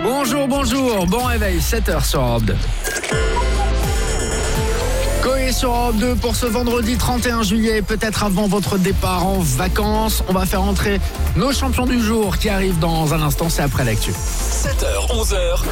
Bonjour, bon réveil, 7h sur Europe 2. Coé sur Europe 2 pour ce vendredi 31 juillet, peut-être avant votre départ en vacances. On va faire entrer nos champions du jour qui arrivent dans un instant, c'est après l'actu. 7h, 11h.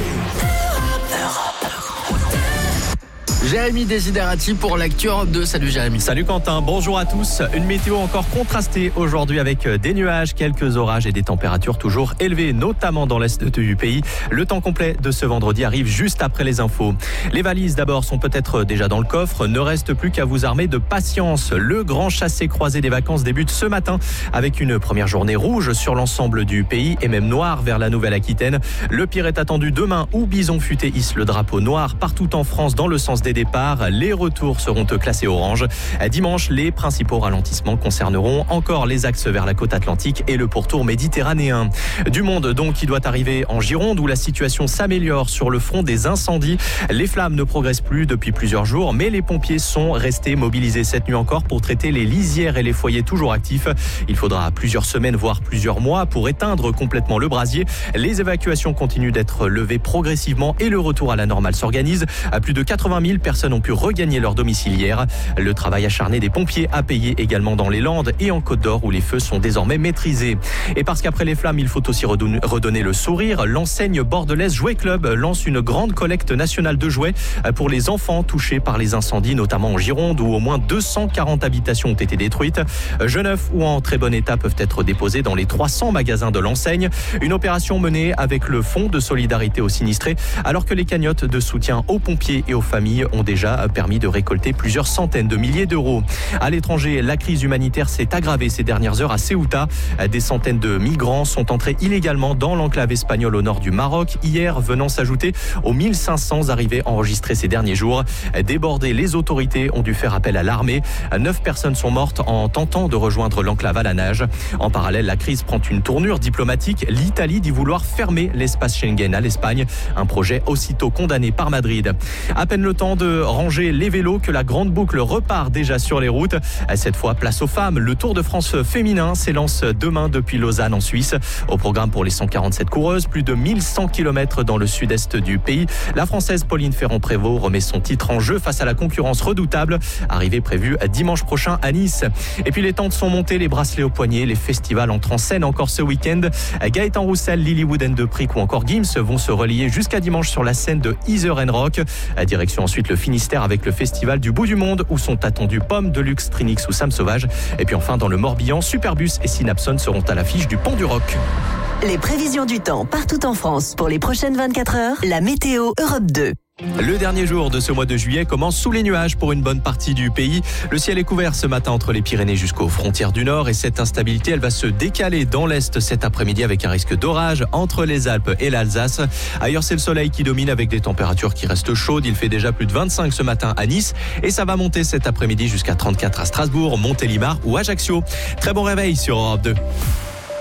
Jérémy Desiderati pour l'actu Europe 2. Salut Jérémy. Salut Quentin, bonjour à tous. Une météo encore contrastée aujourd'hui avec des nuages, quelques orages et des températures toujours élevées, notamment dans l'est du pays. Le temps complet de ce vendredi arrive juste après les infos. Les valises d'abord sont peut-être déjà dans le coffre. Ne reste plus qu'à vous armer de patience. Le grand chassé-croisé des vacances débute ce matin avec une première journée rouge sur l'ensemble du pays et même noire vers la Nouvelle-Aquitaine. Le pire est attendu demain où Bison Futé hisse le drapeau noir partout en France dans le sens des départs. Les retours seront classés orange. Dimanche, les principaux ralentissements concerneront encore les axes vers la côte atlantique et le pourtour méditerranéen. Du monde donc qui doit arriver en Gironde où la situation s'améliore sur le front des incendies. Les flammes ne progressent plus depuis plusieurs jours, mais les pompiers sont restés mobilisés cette nuit encore pour traiter les lisières et les foyers toujours actifs. Il faudra plusieurs semaines, voire plusieurs mois pour éteindre complètement le brasier. Les évacuations continuent d'être levées progressivement et le retour à la normale s'organise. À plus de 80 000 personnes ont pu regagner leur domicile hier. Le travail acharné des pompiers a payé également dans les Landes et en Côte d'Or où les feux sont désormais maîtrisés. Et parce qu'après les flammes, il faut aussi redonner le sourire, l'enseigne bordelaise Jouet Club lance une grande collecte nationale de jouets pour les enfants touchés par les incendies, notamment en Gironde où au moins 240 habitations ont été détruites. Jeux neufs ou en très bon état peuvent être déposés dans les 300 magasins de l'enseigne. Une opération menée avec le Fonds de solidarité aux sinistrés alors que les cagnottes de soutien aux pompiers et aux familles ont déjà permis de récolter plusieurs centaines de milliers d'euros. À l'étranger, la crise humanitaire s'est aggravée ces dernières heures à Ceuta. Des centaines de migrants sont entrés illégalement dans l'enclave espagnole au nord du Maroc, hier venant s'ajouter aux 1500 arrivées enregistrées ces derniers jours. Débordées, les autorités ont dû faire appel à l'armée. 9 personnes sont mortes en tentant de rejoindre l'enclave à la nage. En parallèle, la crise prend une tournure diplomatique. L'Italie dit vouloir fermer l'espace Schengen à l'Espagne, un projet aussitôt condamné par Madrid. À peine le temps de ranger les vélos que la grande boucle repart déjà sur les routes. Cette fois, place aux femmes. Le Tour de France féminin s'élance demain depuis Lausanne en Suisse. Au programme pour les 147 coureuses, plus de 1100 km dans le sud-est du pays. La Française Pauline Ferrand-Prévot remet son titre en jeu face à la concurrence redoutable. Arrivée prévue dimanche prochain à Nice. Et puis les tentes sont montées, les bracelets au poignet, les festivals entrent en scène encore ce week-end. Gaëtan Roussel, Lilywood and the Prick ou encore Gims vont se relier jusqu'à dimanche sur la scène de Heather & Rock. Direction ensuite le Finistère avec le festival du bout du monde où sont attendus Pomme, Deluxe, Trinix ou Sam Sauvage. Et puis enfin dans le Morbihan, Superbus et Synapson seront à l'affiche du Pont du Rock. Les prévisions du temps partout en France pour les prochaines 24 heures, la météo Europe 2. Le dernier jour de ce mois de juillet commence sous les nuages pour une bonne partie du pays. Le ciel est couvert ce matin entre les Pyrénées jusqu'aux frontières du Nord et cette instabilité, elle va se décaler dans l'Est cet après-midi avec un risque d'orage entre les Alpes et l'Alsace. Ailleurs, c'est le soleil qui domine avec des températures qui restent chaudes. Il fait déjà plus de 25 ce matin à Nice et ça va monter cet après-midi jusqu'à 34 à Strasbourg, Montélimar ou Ajaccio. Très bon réveil sur Europe 2.